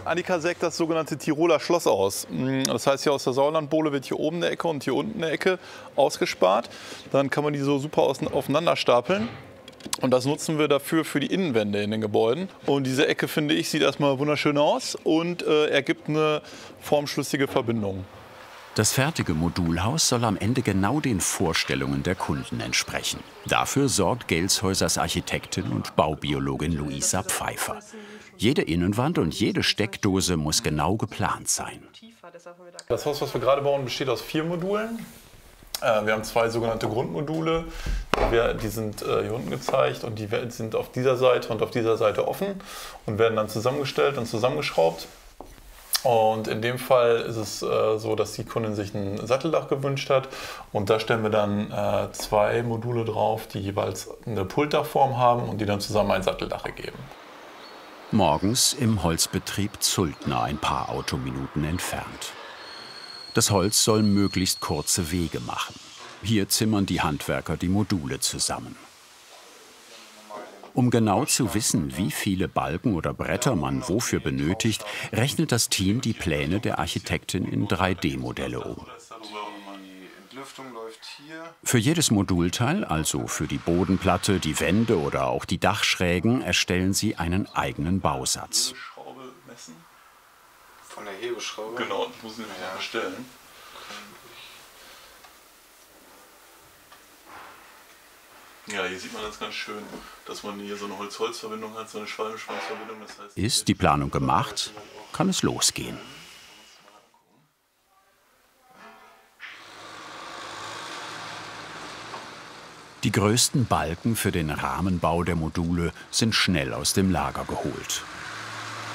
Annika sägt das sogenannte Tiroler Schloss aus. Das heißt, hier aus der Sauerlandbohle wird hier oben eine Ecke und hier unten eine Ecke ausgespart. Dann kann man die so super aufeinander stapeln. Und das nutzen wir dafür für die Innenwände in den Gebäuden. Und diese Ecke, finde ich, sieht erstmal wunderschön aus und ergibt eine formschlüssige Verbindung. Das fertige Modulhaus soll am Ende genau den Vorstellungen der Kunden entsprechen. Dafür sorgt Gelshäusers Architektin und Baubiologin Luisa Pfeiffer. Jede Innenwand und jede Steckdose muss genau geplant sein. Das Haus, was wir gerade bauen, besteht aus 4 Modulen. Wir haben 2 sogenannte Grundmodule. Die sind hier unten gezeigt und die sind auf dieser Seite und auf dieser Seite offen und werden dann zusammengestellt und zusammengeschraubt. Und in dem Fall ist es so, dass die Kundin sich ein Satteldach gewünscht hat. Und da stellen wir dann 2 Module drauf, die jeweils eine Pultdachform haben und die dann zusammen ein Satteldach ergeben. Morgens im Holzbetrieb Zultner, ein paar Autominuten entfernt. Das Holz soll möglichst kurze Wege machen. Hier zimmern die Handwerker die Module zusammen. Um genau zu wissen, wie viele Balken oder Bretter man wofür benötigt, rechnet das Team die Pläne der Architektin in 3D-Modelle um. Für jedes Modulteil, also für die Bodenplatte, die Wände oder auch die Dachschrägen, erstellen sie einen eigenen Bausatz. Von der Hebeschraube? Genau, das muss ich ja bestellen. Ja, hier sieht man das ganz schön, dass man hier so eine Holz-Holz-Verbindung hat, so eine Schwalbenschwanzverbindung. Das heißt, ist die Planung gemacht, kann es losgehen. Die größten Balken für den Rahmenbau der Module sind schnell aus dem Lager geholt.